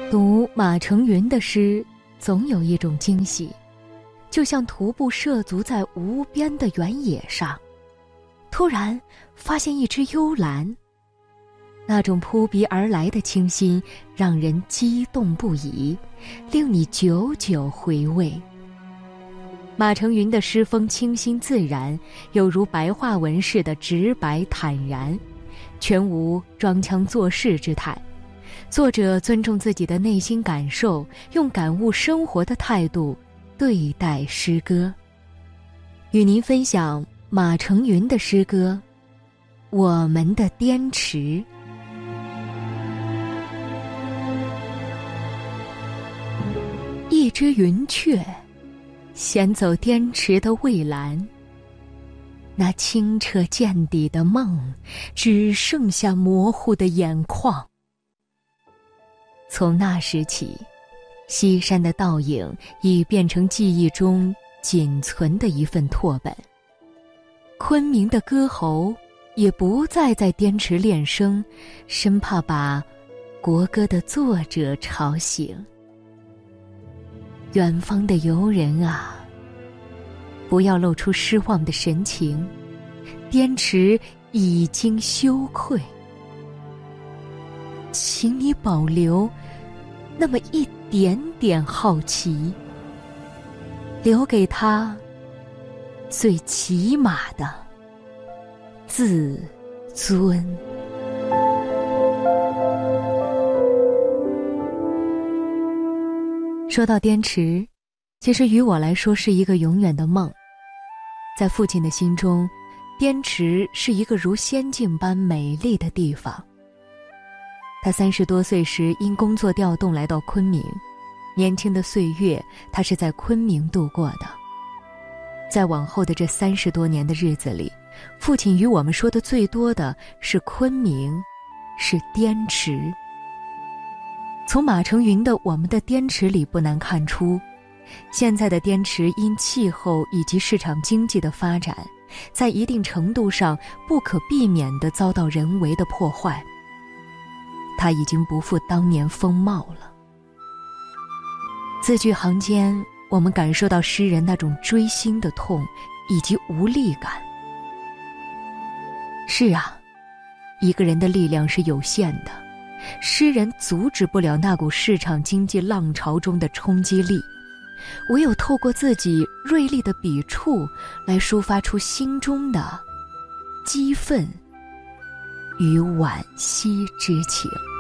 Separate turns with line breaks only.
读马成云的诗，总有一种惊喜，就像徒步涉足在无边的原野上，突然发现一只幽兰，那种扑鼻而来的清新，让人激动不已，令你久久回味。马成云的诗风清新自然，有如白话文似的直白坦然，全无装腔作势之态。作者尊重自己的内心感受，用感悟生活的态度对待诗歌。与您分享马成云的诗歌《我们的滇池》。一只云雀衔走滇池的蔚蓝，那清澈见底的梦，只剩下模糊的眼眶。从那时起，西山的倒影已变成记忆中仅存的一份拓本。昆明的歌喉也不再在滇池练声，生怕把国歌的作者吵醒。远方的游人啊，不要露出失望的神情，滇池已经羞愧。请你保留那么一点点好奇，留给他最起码的自尊。说到滇池，其实于我来说是一个永远的梦。在父亲的心中，滇池是一个如仙境般美丽的地方。他30多岁时因工作调动来到昆明，年轻的岁月他是在昆明度过的。在往后的这30多年的日子里，父亲与我们说的最多的是昆明，是滇池。从马成云的《我们的滇池》里不难看出，现在的滇池因气候以及市场经济的发展，在一定程度上不可避免地遭到人为的破坏。它已经不复当年风貌了。字句行间，我们感受到诗人那种锥心的痛以及无力感。是啊，一个人的力量是有限的，诗人阻止不了那股市场经济浪潮中的冲击力，唯有透过自己锐利的笔触来抒发出心中的激愤与惋惜之情。